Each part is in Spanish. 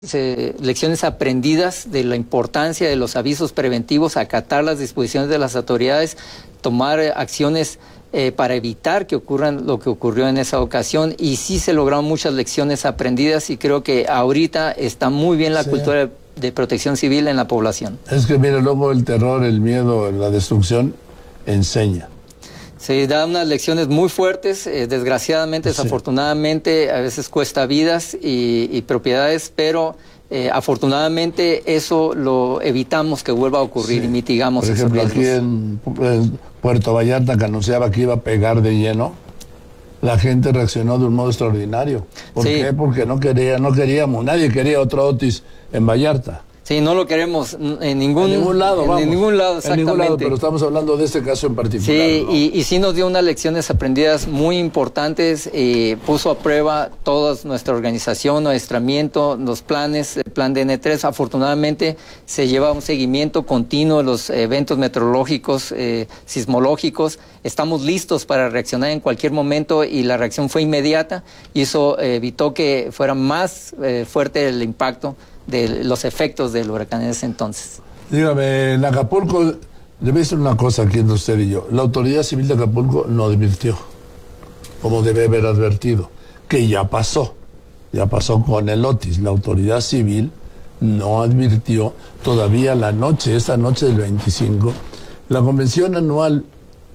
Lecciones aprendidas de la importancia de los avisos preventivos, acatar las disposiciones de las autoridades, tomar acciones para evitar que ocurran lo que ocurrió en esa ocasión, y sí se lograron muchas lecciones aprendidas, y creo que ahorita está muy bien la cultura de protección civil en la población. Es que mire, luego el terror, el miedo, la destrucción enseña. Se da unas lecciones muy fuertes, desgraciadamente, desafortunadamente, a veces cuesta vidas y propiedades, pero afortunadamente eso lo evitamos que vuelva a ocurrir y mitigamos esos riesgos. Por ejemplo, aquí en Puerto Vallarta, que anunciaba que iba a pegar de lleno, la gente reaccionó de un modo extraordinario. ¿Por qué? Porque no queríamos, nadie quería otro Otis en Vallarta. Sí, no lo queremos en ningún lado, en ningún lado, exactamente. En ningún lado, pero estamos hablando de este caso en particular. Sí, ¿no? y sí nos dio unas lecciones aprendidas muy importantes, puso a prueba toda nuestra organización, adiestramiento, los planes, el plan de N3. Afortunadamente se lleva un seguimiento continuo de los eventos meteorológicos, sismológicos. Estamos listos para reaccionar en cualquier momento, y la reacción fue inmediata, y eso evitó que fuera más fuerte el impacto de los efectos del huracán en ese entonces. Dígame, en Acapulco, le voy a decir una cosa aquí entre usted y yo. La autoridad civil de Acapulco no advirtió, como debe haber advertido, que ya pasó con el Otis. La autoridad civil no advirtió todavía esta noche del 25, la convención anual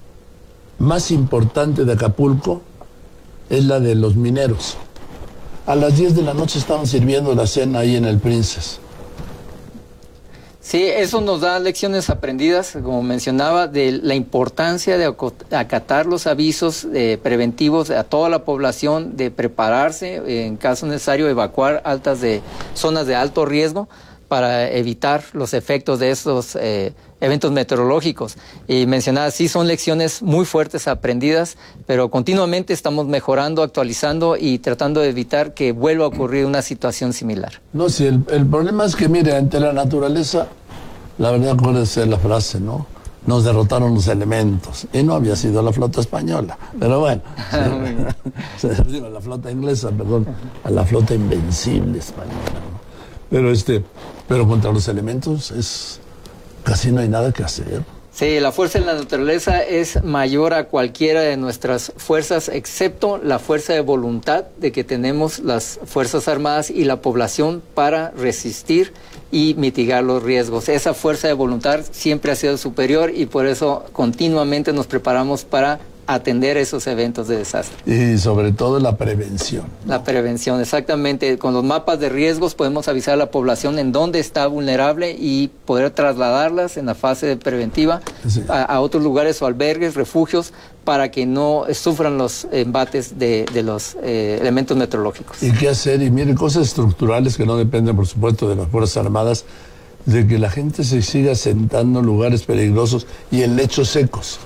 más importante de Acapulco es la de los mineros. A las 10 de la noche estaban sirviendo la cena ahí en el Princess. Sí, eso nos da lecciones aprendidas, como mencionaba, de la importancia de acatar los avisos preventivos a toda la población, de prepararse, en caso necesario, evacuar zonas de alto riesgo para evitar los efectos de estos eventos meteorológicos. Y mencionaba, sí son lecciones muy fuertes aprendidas, pero continuamente estamos mejorando, actualizando y tratando de evitar que vuelva a ocurrir una situación similar. No, sí, el problema es que, mire, ante la naturaleza, la verdad, acuérdese la frase, ¿no? Nos derrotaron los elementos. Y no había sido la flota española. Pero bueno, la flota inglesa, perdón, a la flota invencible española, ¿no? Pero contra los elementos casi no hay nada que hacer. Sí, la fuerza de la naturaleza es mayor a cualquiera de nuestras fuerzas, excepto la fuerza de voluntad de que tenemos las Fuerzas Armadas y la población para resistir y mitigar los riesgos. Esa fuerza de voluntad siempre ha sido superior, y por eso continuamente nos preparamos para atender esos eventos de desastre. Y sobre todo la prevención, ¿no? La prevención, exactamente. Con los mapas de riesgos podemos avisar a la población en dónde está vulnerable y poder trasladarlas en la fase preventiva a otros lugares o albergues, refugios, para que no sufran los embates de los elementos meteorológicos. ¿Y qué hacer? Y mire, cosas estructurales que no dependen, por supuesto, de las Fuerzas Armadas, de que la gente se siga sentando en lugares peligrosos y en lechos secos.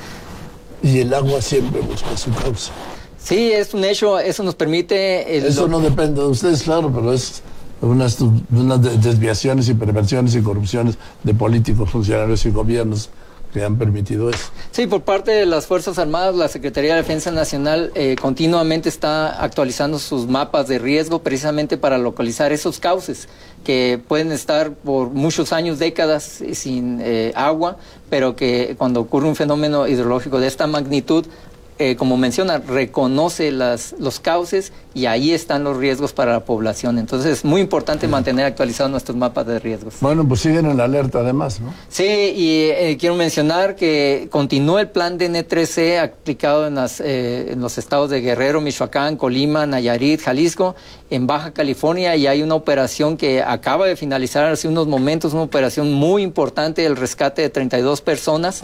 Y el agua siempre busca su causa. Sí, es un hecho, eso nos permite... Eso no depende de ustedes, claro, pero es unas desviaciones y perversiones y corrupciones de políticos, funcionarios y gobiernos que han permitido eso. Sí, por parte de las Fuerzas Armadas, la Secretaría de Defensa Nacional continuamente está actualizando sus mapas de riesgo, precisamente para localizar esos cauces que pueden estar por muchos años, décadas sin agua, pero que cuando ocurre un fenómeno hidrológico de esta magnitud, como menciona, reconoce los cauces, y ahí están los riesgos para la población. Entonces es muy importante mantener actualizados nuestros mapas de riesgos. Bueno, pues siguen en la alerta además, ¿no? Sí, y quiero mencionar que continúa el plan de N3C aplicado en los estados de Guerrero, Michoacán, Colima, Nayarit, Jalisco, en Baja California, y hay una operación que acaba de finalizar hace unos momentos, una operación muy importante, el rescate de 32 personas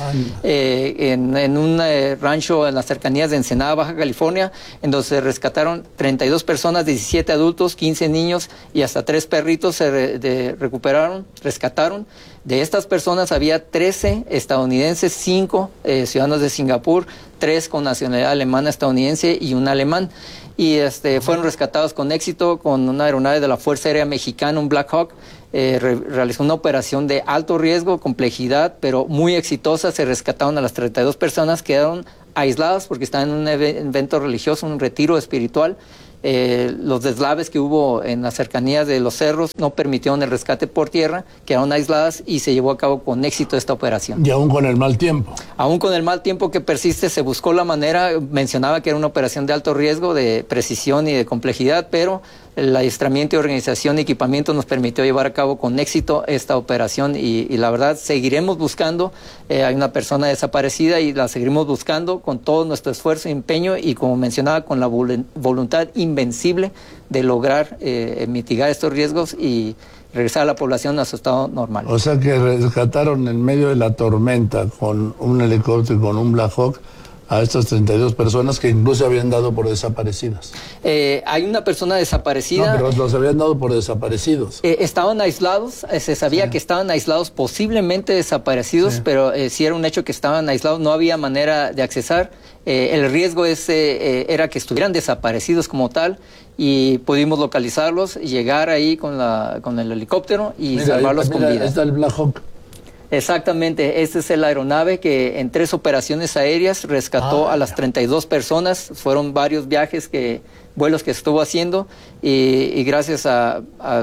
en un rancho en las cercanías de Ensenada, Baja California, en donde se rescataron 32 personas, 17 adultos, 15 niños y hasta 3 perritos se rescataron. De estas personas había 13 estadounidenses, 5 ciudadanos de Singapur, 3 con nacionalidad alemana estadounidense y un alemán. Y fueron rescatados con éxito con una aeronave de la Fuerza Aérea Mexicana, un Black Hawk. Realizó una operación de alto riesgo, complejidad, pero muy exitosa. Se rescataron a las 32 personas, quedaron aisladas porque estaban en un evento religioso, un retiro espiritual, los deslaves que hubo en las cercanías de los cerros no permitieron el rescate por tierra, quedaron aisladas y se llevó a cabo con éxito esta operación. Y aún con el mal tiempo. Aún con el mal tiempo que persiste, se buscó la manera, mencionaba que era una operación de alto riesgo, de precisión y de complejidad, pero el adiestramiento, organización y equipamiento nos permitió llevar a cabo con éxito esta operación y la verdad seguiremos buscando. Hay una persona desaparecida y la seguiremos buscando con todo nuestro esfuerzo y empeño y, como mencionaba, con la voluntad invencible de lograr mitigar estos riesgos y regresar a la población a su estado normal. O sea que rescataron en medio de la tormenta con un helicóptero y con un Black Hawk a estas 32 personas que incluso habían dado por desaparecidas. Hay una persona desaparecida. No, pero los habían dado por desaparecidos. Estaban aislados, se sabía que estaban aislados, posiblemente desaparecidos, pero sí era un hecho que estaban aislados, no había manera de accesar. El riesgo era que estuvieran desaparecidos como tal y pudimos localizarlos, llegar ahí con el helicóptero y salvarlos con vida. Ahí está el Black Hawk. Exactamente, esta es la aeronave que en 3 operaciones aéreas rescató a las 32 personas. Fueron varios vuelos que estuvo haciendo y gracias a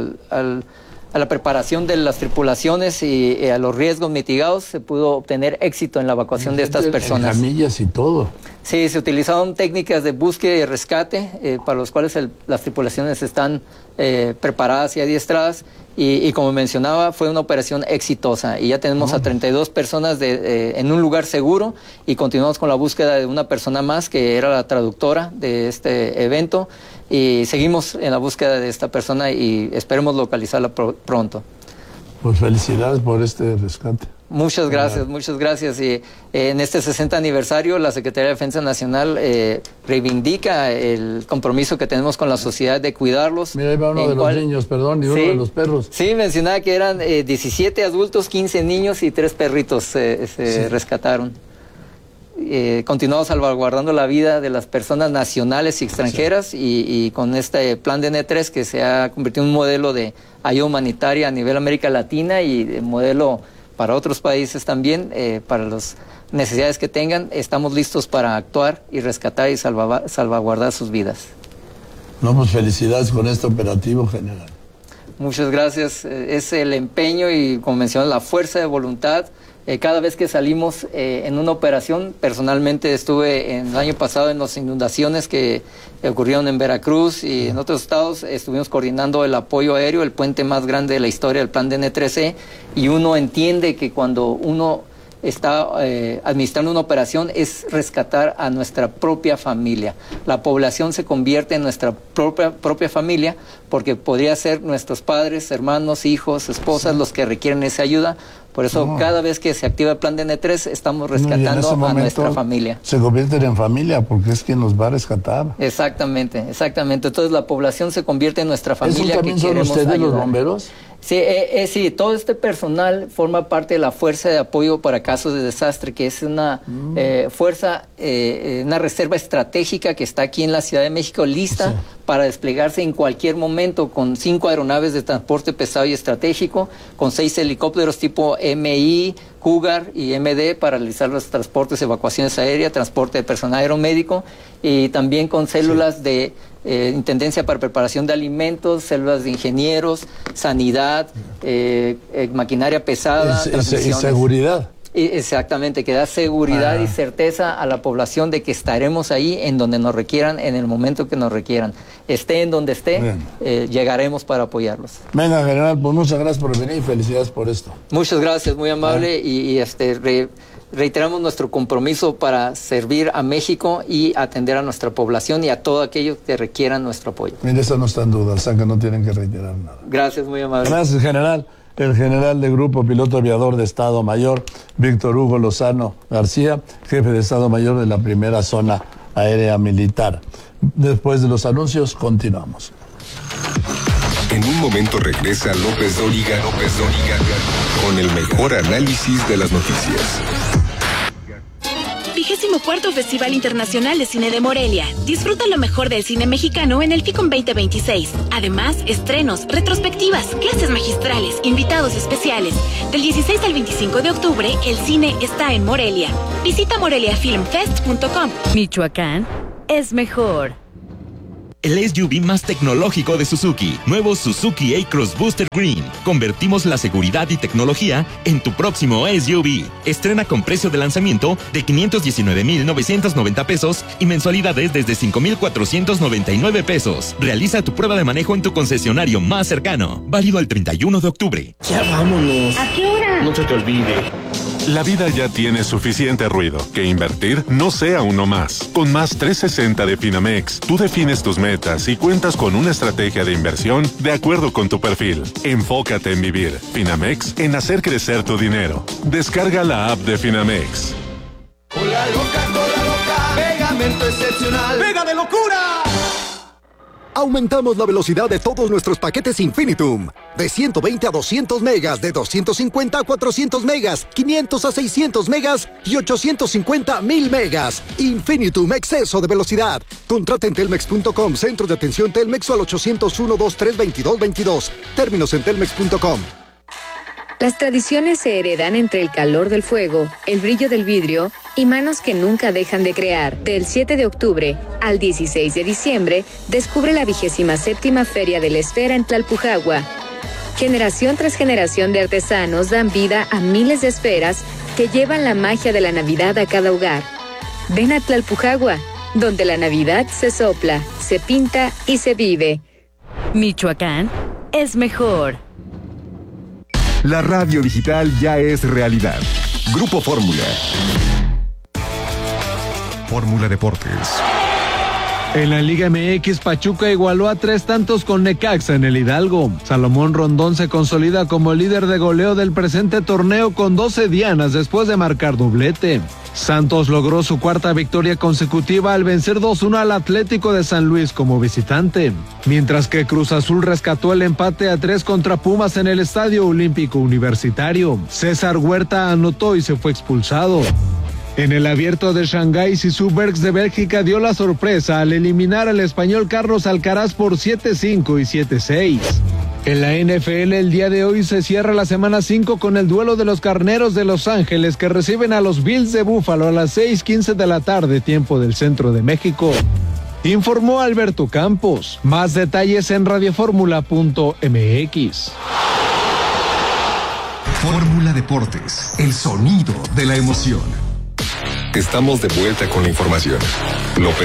la preparación de las tripulaciones y a los riesgos mitigados se pudo obtener éxito en la evacuación de estas personas. Camillas y todo. Sí, se utilizaron técnicas de búsqueda y rescate para los cuales las tripulaciones están preparadas y adiestradas. Y como mencionaba, fue una operación exitosa y ya tenemos a 32 personas en un lugar seguro y continuamos con la búsqueda de una persona más que era la traductora de este evento y seguimos en la búsqueda de esta persona y esperemos localizarla pronto. Pues felicidades por este rescate. Muchas gracias, muchas gracias. Y en este 60 aniversario, la Secretaría de Defensa Nacional reivindica el compromiso que tenemos con la sociedad de cuidarlos. Mira, ahí va uno de los niños, perdón, y uno de los perros. Sí, mencionaba que eran 17 adultos, 15 niños y 3 perritos se rescataron. Continuamos salvaguardando la vida de las personas nacionales y extranjeras y con este plan de N3 que se ha convertido en un modelo de ayuda humanitaria a nivel América Latina y de modelo para otros países también, para las necesidades que tengan, estamos listos para actuar y rescatar y salvaguardar sus vidas. No, pues felicidades con este operativo, general. Muchas gracias. Es el empeño y, como mencioné, la fuerza de voluntad. Cada vez que salimos en una operación, personalmente estuve el año pasado en las inundaciones que ocurrieron en Veracruz y en otros estados, estuvimos coordinando el apoyo aéreo, el puente más grande de la historia, el plan de N3C, y uno entiende que cuando uno está administrando una operación es rescatar a nuestra propia familia. La población se convierte en nuestra propia familia porque podría ser nuestros padres, hermanos, hijos, esposas los que requieren esa ayuda. Por eso cada vez que se activa el plan de N3 estamos rescatando a nuestra familia. Se convierten en familia porque es quien nos va a rescatar. Exactamente, exactamente. Entonces la población se convierte en nuestra familia. ¿Eso también son ustedes los bomberos? Sí, sí, todo este personal forma parte de la Fuerza de Apoyo para Casos de Desastre, que es una fuerza, una reserva estratégica que está aquí en la Ciudad de México lista para desplegarse en cualquier momento con 5 aeronaves de transporte pesado y estratégico, con 6 helicópteros tipo MI, Cougar y MD para realizar los transportes, evacuaciones aéreas, transporte de personal aeromédico y también con células de Intendencia para Preparación de Alimentos, células de ingenieros, sanidad, maquinaria pesada, y seguridad. Exactamente, que da seguridad y certeza a la población de que estaremos ahí en donde nos requieran, en el momento que nos requieran. Esté en donde esté, llegaremos para apoyarlos. Venga, general, pues muchas gracias por venir y felicidades por esto. Muchas gracias, muy amable, y reiteramos nuestro compromiso para servir a México y atender a nuestra población y a todo aquello que requieran nuestro apoyo. Mire, eso no está en duda, o sea que no tienen que reiterar nada. Gracias, muy amable. Gracias, general. El general de Grupo Piloto Aviador de Estado Mayor, Víctor Hugo Lozano García, jefe de Estado Mayor de la Primera Zona Aérea Militar. Después de los anuncios, continuamos. En un momento regresa López Dóriga con el mejor análisis de las noticias. 24º Festival Internacional de Cine de Morelia. Disfruta lo mejor del cine mexicano en el FICOM 2026. Además, estrenos, retrospectivas, clases magistrales, invitados especiales. Del 16 al 25 de octubre, el cine está en Morelia. Visita moreliafilmfest.com. Michoacán es mejor. el SUV más tecnológico de Suzuki. Nuevo Suzuki A-Cross Booster Green. Convertimos la seguridad y tecnología en tu próximo SUV. Estrena con precio de lanzamiento de 519,990 pesos y mensualidades desde 5,499 pesos. Realiza tu prueba de manejo en tu concesionario más cercano. Válido al 31 de octubre. Ya vámonos. ¿A qué hora? No se te olvide. La vida ya tiene suficiente ruido. Que invertir no sea uno más. Con Más 360 de Finamex, tú defines tus metas y cuentas con una estrategia de inversión de acuerdo con tu perfil. Enfócate en vivir. Finamex, en hacer crecer tu dinero. Descarga la app de Finamex. Cola loca, pegamento excepcional. ¡Pega de locura! Aumentamos la velocidad de todos nuestros paquetes Infinitum. De 120 a 200 megas, de 250 a 400 megas, 500 a 600 megas y 850 a 1000 megas. Infinitum, exceso de velocidad. Contrata en telmex.com, centro de atención Telmex o al 801-232-2222. Términos en telmex.com. Las tradiciones se heredan entre el calor del fuego, el brillo del vidrio y manos que nunca dejan de crear. Del 7 de octubre al 16 de diciembre, descubre la 27ª Feria de la Esfera en Tlalpujagua. Generación tras generación de artesanos dan vida a miles de esferas que llevan la magia de la Navidad a cada hogar. Ven a Tlalpujagua, donde la Navidad se sopla, se pinta y se vive. Michoacán es mejor. La radio digital ya es realidad. Grupo Fórmula. Fórmula Deportes. En la Liga MX, Pachuca igualó a 3 tantos con Necaxa en el Hidalgo. Salomón Rondón se consolida como líder de goleo del presente torneo con 12 dianas después de marcar doblete. Santos logró su 4ª victoria consecutiva al vencer 2-1 al Atlético de San Luis como visitante, mientras que Cruz Azul rescató el empate a 3 contra Pumas en el Estadio Olímpico Universitario. César Huerta anotó y se fue expulsado. En el Abierto de Shanghái, Zizou Bergs de Bélgica dio la sorpresa al eliminar al español Carlos Alcaraz por 7-5 y 7-6. En la NFL, el día de hoy se cierra la semana 5 con el duelo de los Carneros de Los Ángeles que reciben a los Bills de Buffalo a las 6:15 de la tarde, tiempo del centro de México. Informó Alberto Campos. Más detalles en radioformula.mx. Fórmula Deportes, el sonido de la emoción. Estamos de vuelta con la información. López